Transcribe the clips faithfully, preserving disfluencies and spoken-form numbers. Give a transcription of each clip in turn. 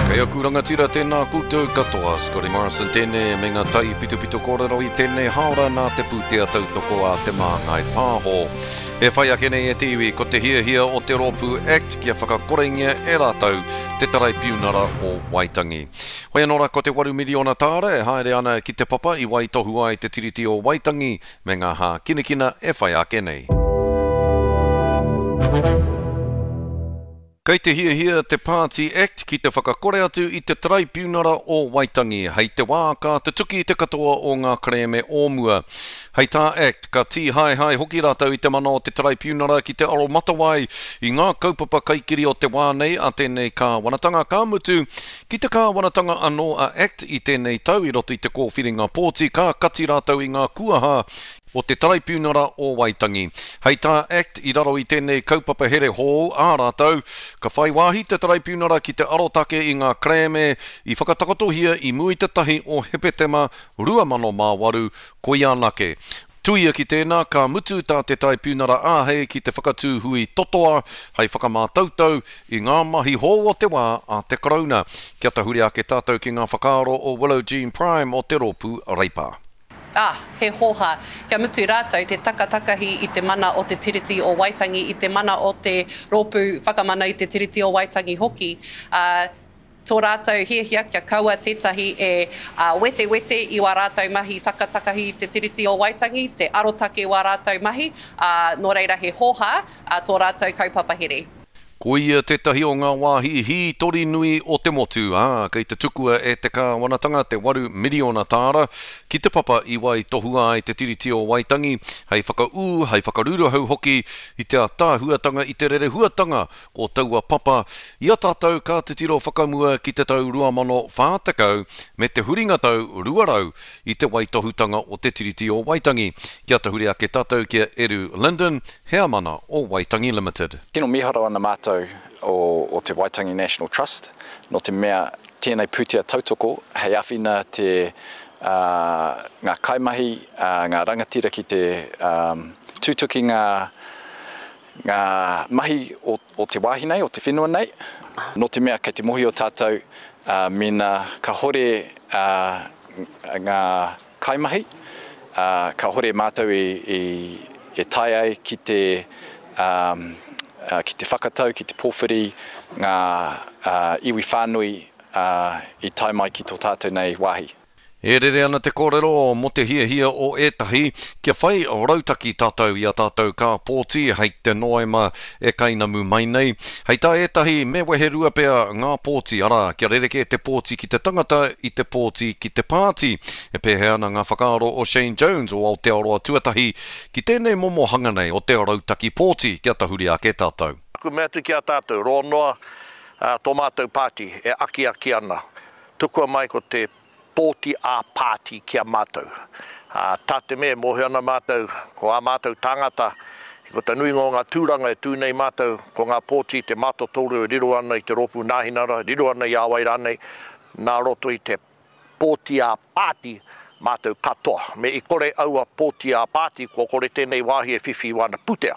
Kei aku rangatira tēnā koutou katoa, Scotty Morrison tēnei me ngā tai pitu pitu kōrero I tēnei haora nā te pūtea tautoko a te māngai pāho. E whai ake nei e tiwi ko te hia hia o te Ropu Act kia whakakorengia e rātou te tarai piunara o Waitangi. Hoi anora ko te waru miliona tāra e haere ana ki te papa I wai tohu ai te tiriti o Waitangi me ngā hā kinakina e whai ake nei. Kei te hia hia te Party Act ki te whakakore atu I te tarai piunara o Waitangi. Hei te wā ka te tuki I te katoa o ngā kreme ōmua. Hei tā Act ka ti hai hai hoki rātou I te mana o te tarai piunara ki te aro matawai I ngā kaupapa kaikiri o te wā nei a tēnei ka wanatanga ka mutu. Ki te ka wanatanga anō a Act I tēnei tau I roto I te kōwhiringa pōti ka kati rātou I ngā kuaha o te tarai piunara o Waitangi. Hei tā Act I raro I tēnei kaupapa here hou ā rātou, ka whai wāhi te tarai piunara ki te arotake I ngā kreme I whakatakotohia I mui te tahi o hepetema rua mano mā waru koi anake. Tuia ki tēnā, ka mutu tā te tarai piunara āhei ki te whakatūhui totoa, hei whakamātautau I ngā mahi hou o te wā a te karauna. Kia tahuri ake tātou ki ngā whakaaro o Willow Jean Prime o te Ropu Reipa. Ah, he hoha. Kia mutu rātou te takatakahi I te mana o te tiriti o Waitangi, I te mana o te Ropu whakamana I te tiriti o Waitangi hoki. Uh, tō rātou hia hia kia kaua tētahi e uh, wete wete I wā rātou mahi takatakahi I te tiriti o Waitangi, te arotake wā rātou mahi, uh, nō reira he hoha uh, tō rātou kaupapa here. Ko ia tētahi o ngā wāhi hi tori nui o te motu, ah, kei te tukua e te ka wanatanga te waru miliona tāra, ki te papa I wai tohua ai te tiriti o Waitangi, hei whakau, hei whakarurahau hoki, I te ata huatanga, I te rere huatanga o taua papa, ia tātou ka te tiro whakamua ki te tau rua mano whātakau, me te huringa tau ruarau I te waitohutanga o te tiriti o Waitangi. Kia tahuri ake tātou kia Eru Linden, hea mana o Waitangi Limited. Tino miharo ana mātou o, o te Waitangi National Trust, no te mea tēnei pūtea tautoko, hei awhina te uh, ngā kaimahi, uh, ngā rangatira ki te um, tūtuki ngā, ngā mahi o, o te wāhi nei, o te whenua nei, no te mea kei te mohi o tātou, uh, mena ka hore uh, ngā kaimahi, uh, ka hore mātou I, I, e tai ai ki te um, Uh, ki te whakatau, ki te pōwhiri, ngā uh, iwi whānui uh, I tai mai ki tō tātou nei wāhi. E rere ana te kōrero mo te hia hia o etahi, kia whai rautaki tātou I a tātou ka pōti, hei te noema e kainamu mai nei. Hei tā etahi me wehe rua pea ngā pōti, ara, kia rereke te pōti ki te tangata I te pōti ki te pāti. E pēhe ana ngā whakaaro o Shane Jones o Aotearoa tuatahi, ki tēnei momo hanga nei o te rautaki pōti, kia tahuri ake tātou. Aku mea tu kia tātou, ronoa uh, tō mātou pāti e aki aki ana. Tukua mai ko te pōti a pāti kia mātou. Uh, tā te mea mohi ana mātou, ko a mātou tangata, ko te nui ngō ngā tūranga e tūnei mātou, ko ngā pōti te mātou tōru e riro ana I te Ropu Nāhinara, riro ana I Awai rānei, nā roto I te pōti a pāti mātou katoa. Me I kore aua pōti a pāti, ko kore tēnei wāhi e whiwhi wana putea.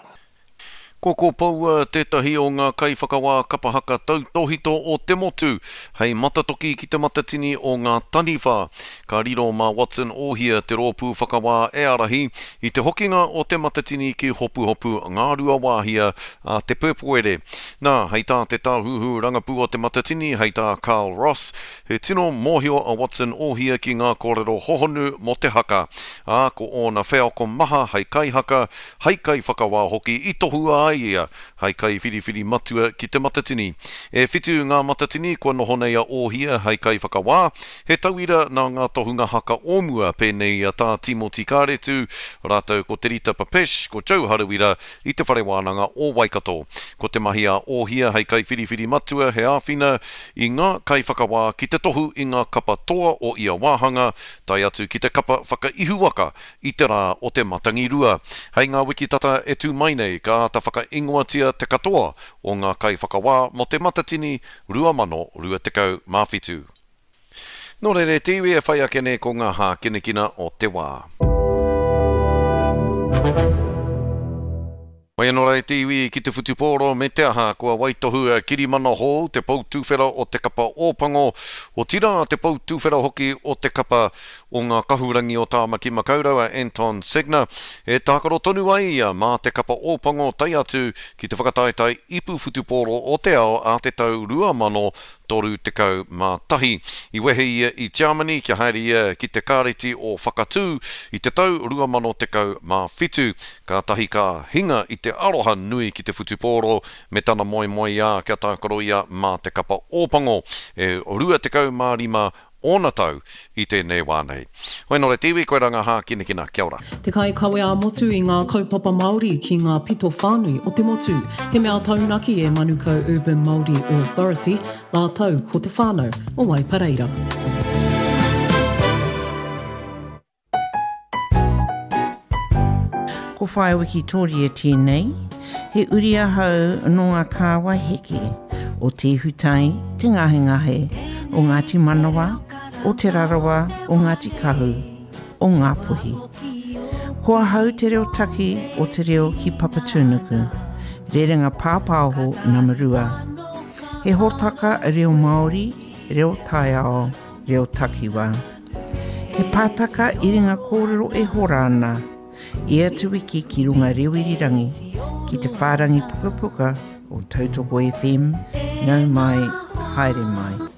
Ko ko paua tētahi o ngā kai whakawā kapahaka tautohito o te motu, hei matatoki ki te matatini o ngā taniwha. Ka riro mā Watson ohia te rōpū whakawā e arahi, I te hokinga o te matatini ki hopu hopu ngā rua wāhia a te pēpoere. Nā, hei tā te tāhuhu rangapū o te matatini, hei tā Carl Ross, he tino mōhio a Watson ohia ki ngā kōrero hohonu mo te haka. A ko ona wheako maha hei kai haka, hei kai whakawā hoki I tohua ai ia, hei kai whiriwhiri matua ki te matatini. E whitu ngā matatini kua noho nei a ohia hei kai whakawā, he tauira nā ngā tohunga haka ōmua pēnei a tā Timoti Kāretu, rātou ko te Rita Papesh, ko Joe Harawira I te whare wānanga o Waikato. Ko te mahi a ohia hei kai whiriwhiri matua he āwhina I ngā kai whakawā ki te tohu I ngā kapa toa o ia wāhanga, tai atu ki te kapa whakaihuaka I te rā o te matangi rua. Hei ngā wiki tata e tū mai nei, ka ata whaka ingoatia te katoa o ngā kai whakawā mo te matatini rua mano rua tekau mawhitu. Nō rere tiwi e whai ake ne ko ngā hā kinakina o te wā. Wai anō rei te iwi ki te whutupōro me te aha kua waitohua Kirimana Hall, te pautūwhera o te kapa ōpango, o tira te pautūwhera hoki o te kapa o ngā kahurangi o Tāmaki Makaurau, Anton Segner, e tākaro tonu ai ia mā te kapa ōpango tai atu ki te whakataetai ipu whutupōro o te ao a te tau rua mano toru te kau mā tahi. I wehe ia i Germany, kia haere ia ki te kāreti o whakatū i te tau rua mano te kau mā whitu, ka tahi ka hinga i te aroha nui ki te whutupōro me tana moi moi ia kia tākaro ia mā te kapa ōpango e rua te kau mā rima ona tau i tēnei wānei. Hoi nore tiwi, koe ranga hā kina kina, kia ora. Te kai kawe a motu i ngā kaupapa Māori ki ngā pito whānui o te motu. He mea taunaki e Manukau Urban Māori Authority, nā tau ko te whānau o Waipareira. Ko whae wiki tōri e tēnei, he uri ahau no ngā kāwai heke o te hutai, te ngahe ngahe, o Ngāti Manawa, o te rarawa, o Ngāti Kahu, o ngā puhi. Kua hau te reo taki o te reo ki Papatūnuku, rerenga pāpāho Namarua. He hōtaka reo Māori, reo Taiao, reo Takiwa. He pātaka i ringa kōrero e hora ana, i atu wiki ki runga rewirirangi, ki te whārangi puka puka o Tautoko F M, nau mai, haere mai.